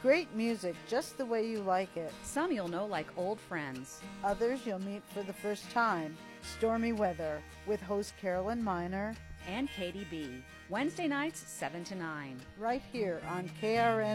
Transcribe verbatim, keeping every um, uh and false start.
Great music just the way you like it. Some you'll know like old friends. Others you'll meet for the first time. Stormy Weather with host Carolyn Miner and Katie B. Wednesday nights, seven to nine. Right here on K R N.